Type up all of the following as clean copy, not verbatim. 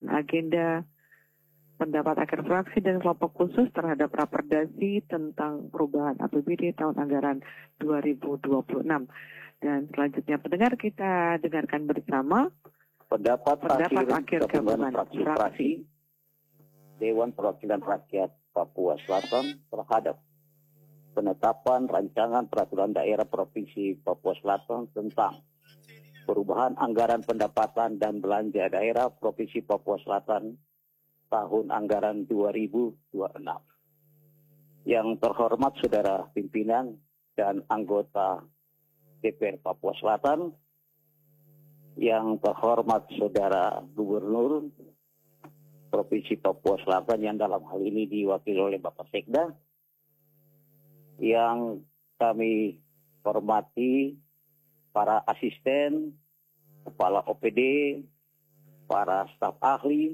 agenda pendapat akhir fraksi dan kelompok khusus terhadap Raperdasi tentang perubahan APBD tahun anggaran 2026. Dan selanjutnya pendengar, kita dengarkan bersama pendapat akhir gabungan fraksi Dewan Perwakilan Rakyat Papua Selatan terhadap penetapan rancangan peraturan daerah Provinsi Papua Selatan tentang perubahan anggaran pendapatan dan belanja daerah Provinsi Papua Selatan tahun anggaran 2026. Yang terhormat Saudara Pimpinan dan anggota DPR Papua Selatan, yang terhormat Saudara Gubernur Provinsi Papua Selatan yang dalam hal ini diwakili oleh Bapak Sekda, yang kami hormati para asisten, kepala OPD, para staf ahli,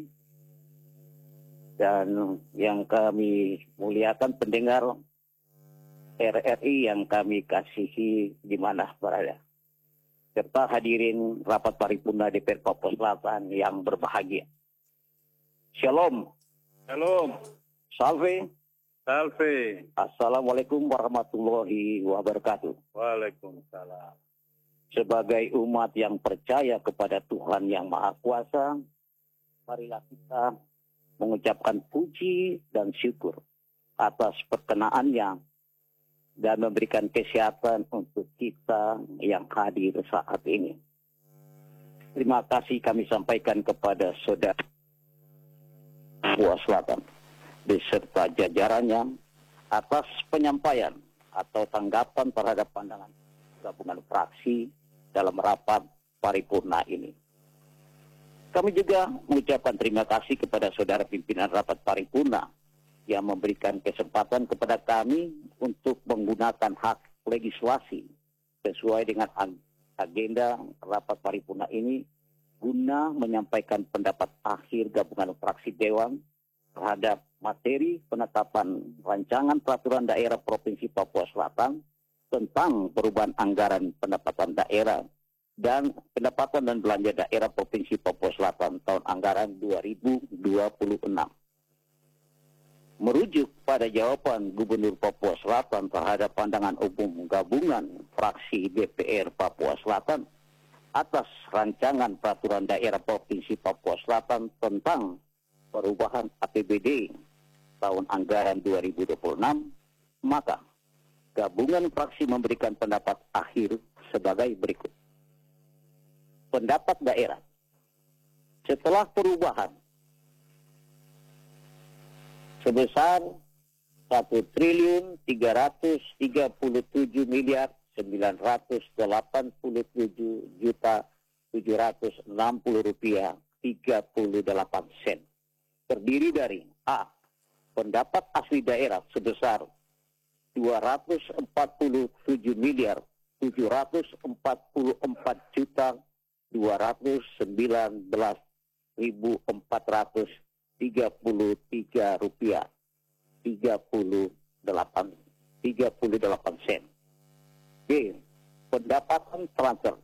dan yang kami muliakan pendengar RRI yang kami kasihi di mana berada, serta hadirin rapat paripurna DPR Papua Selatan yang berbahagia. Shalom. Shalom. Salve. Salve. Assalamualaikum warahmatullahi wabarakatuh. Waalaikumsalam. Sebagai umat yang percaya kepada Tuhan yang Maha Kuasa, marilah kita mengucapkan puji dan syukur atas perkenaannya dan memberikan kesehatan untuk kita yang hadir saat ini. Terima kasih kami sampaikan kepada Saudara Papua Selatan beserta jajarannya atas penyampaian atau tanggapan terhadap pandangan gabungan fraksi dalam rapat paripurna ini. Kami juga mengucapkan terima kasih kepada saudara pimpinan rapat paripurna yang memberikan kesempatan kepada kami untuk menggunakan hak legislasi sesuai dengan agenda rapat paripurna ini guna menyampaikan pendapat akhir gabungan fraksi Dewan terhadap materi penetapan rancangan peraturan daerah Provinsi Papua Selatan tentang perubahan anggaran pendapatan daerah dan pendapatan dan belanja daerah Provinsi Papua Selatan tahun anggaran 2026. Merujuk pada jawaban Gubernur Papua Selatan terhadap pandangan umum gabungan fraksi DPR Papua Selatan atas rancangan peraturan daerah Provinsi Papua Selatan tentang perubahan APBD tahun anggaran 2026, maka gabungan fraksi memberikan pendapat akhir sebagai berikut. Pendapat daerah. Setelah perubahan sebesar 1.337.987.760 rupiah 38 sen. Terdiri dari A. Pendapat asli daerah sebesar 244.219.433 rupiah 38 sen. B. Pendapatan transfer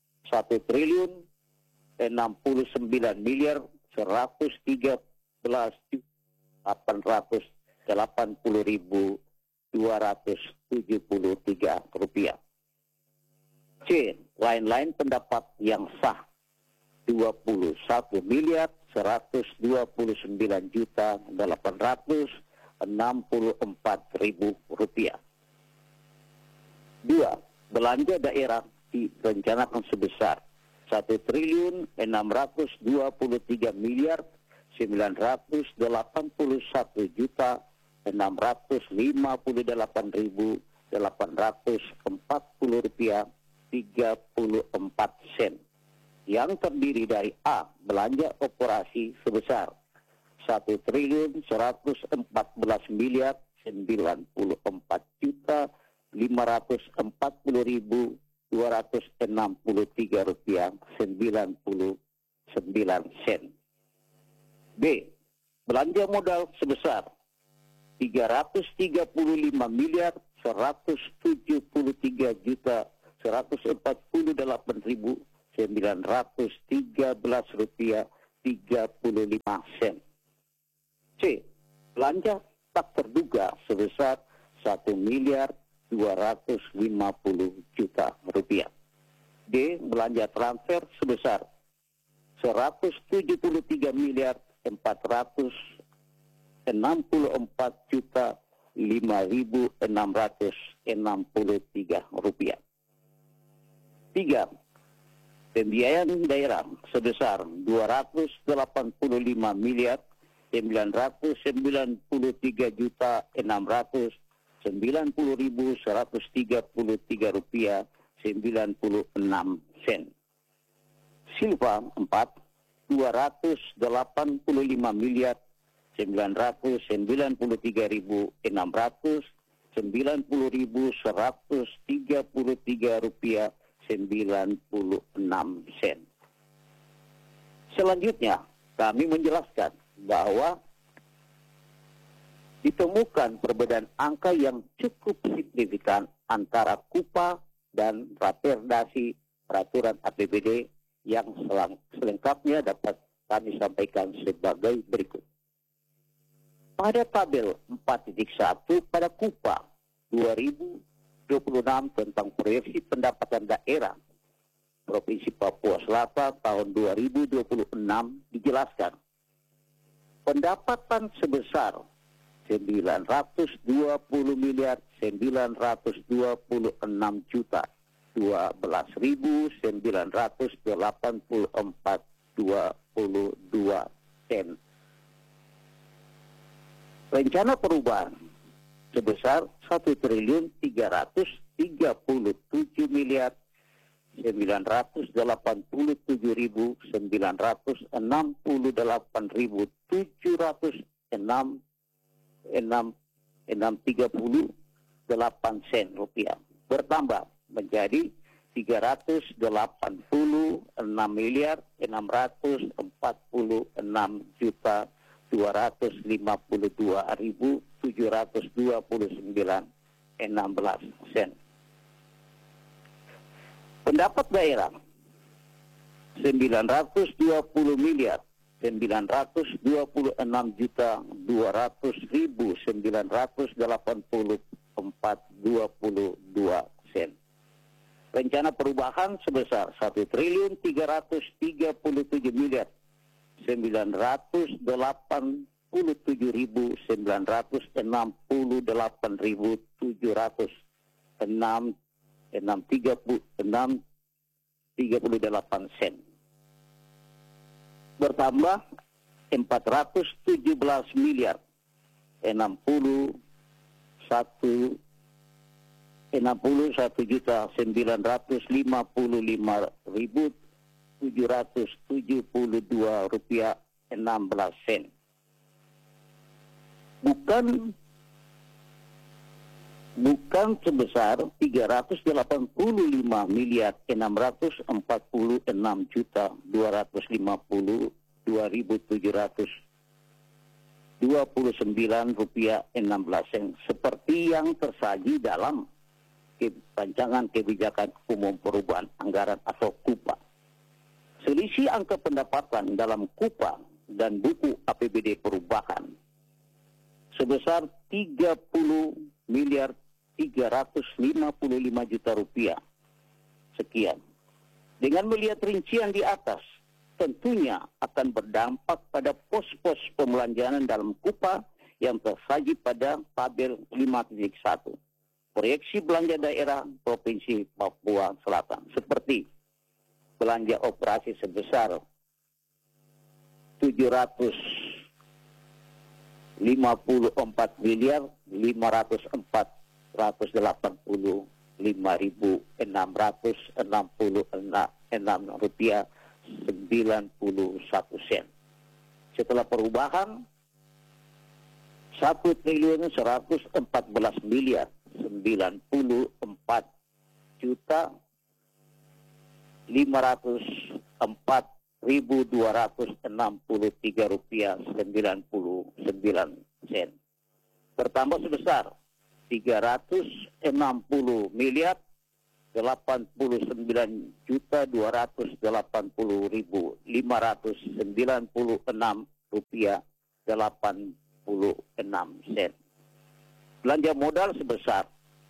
1.069.880.273 rupiah. C. Lain-lain pendapat yang sah 21.129.864.000 rupiah. 2. Belanja daerah direncanakan sebesar 1.921.981.840 rupiah 34 sen, yang terdiri dari A. Belanja operasi sebesar 1.419.940.540.263 rupiah 99 sen. B. Belanja modal sebesar 335.173.148.913 rupiah sen. C. Belanja tak terduga sebesar 1.250.000.000 rupiah. D. Belanja transfer sebesar 173.464.5.663 rupiah. 3. Pembiayaan daerah sebesar 288.693.690.133 rupiah 96 sen. Silva 4, 285.993.690.133 rupiah 96 sen. Selanjutnya, kami menjelaskan bahwa ditemukan perbedaan angka yang cukup signifikan antara KUPA dan raperdasi peraturan APBD yang selengkapnya dapat kami sampaikan sebagai berikut. Pada tabel 4.1 pada KUPA 2026 tentang proyeksi pendapatan daerah Provinsi Papua Selatan tahun 2026 dijelaskan pendapatan sebesar 912.984.22 sen. Rencana perubahan sebesar 1.938.968 sen rupiah bertambah menjadi 386.6.446.252.729.16 sen. Pendapat daerah 926.926.200.984.22 sen. Rencana perubahan sebesar 1.337.938 sen. Bertambah 417 miliar 61.955.772 rupiah 16 sen. Bukan sebesar 386.646.650.279 rupiah 16 sen seperti yang tersaji dalam rancangan kebijakan umum perubahan anggaran atau KUPA. Selisih angka pendapatan dalam KUPA dan buku APBD perubahan sebesar 30.355 juta rupiah. Sekian. Dengan melihat rincian di atas, tentunya akan berdampak pada pos-pos pembelanjaan dalam KUPA yang tersaji pada tabel 5.1. Proyeksi belanja daerah Provinsi Papua Selatan seperti belanja operasi sebesar 754.585.666 rupiah 91 sen. Setelah perubahan 1.194.504.263 rupiah 99 sen. Bertambah sebesar 360 miliar rupiah 86 sen. Belanja modal sebesar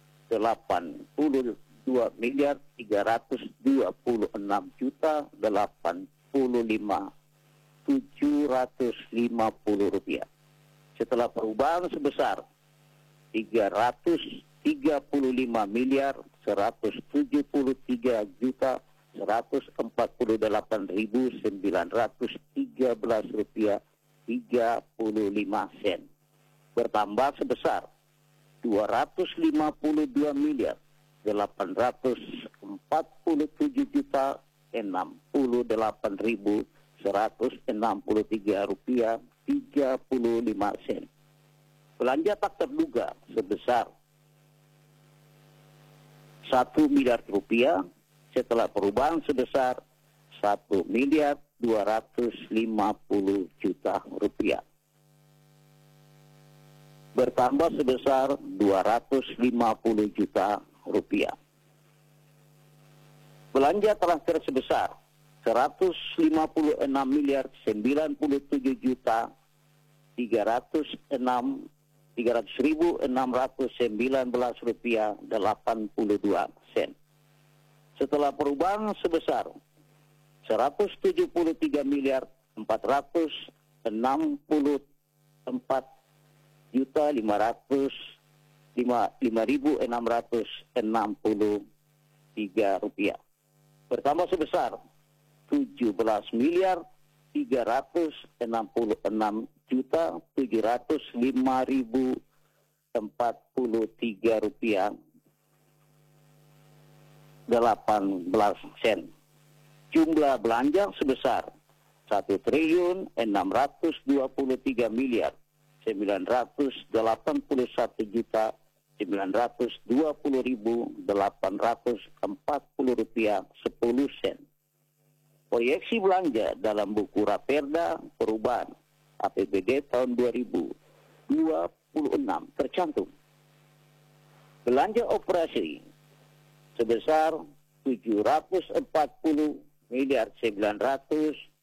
82.326.085.750 rupiah. Setelah perubahan sebesar 333.148.913 rupiah 35 sen. Bertambah sebesar 257.068.163 rupiah 35 sen. Belanja tak terduga sebesar 1 miliar rupiah setelah perubahan sebesar 1.250 miliar rupiah. Bertambah sebesar 250 juta rupiah. Belanja terakhir sebesar 156.300.619 rupiah 82 sen. Setelah perubahan sebesar 173.464.5.663 rupiah. Bertambah sebesar 17.306.705.043 rupiah 18 sen. Jumlah belanja sebesar 1.921.920.840 rupiah 10 sen. Proyeksi belanja dalam buku Raperda Perubahan APBD tahun 2026 tercantum. Belanja operasi sebesar 740.900.000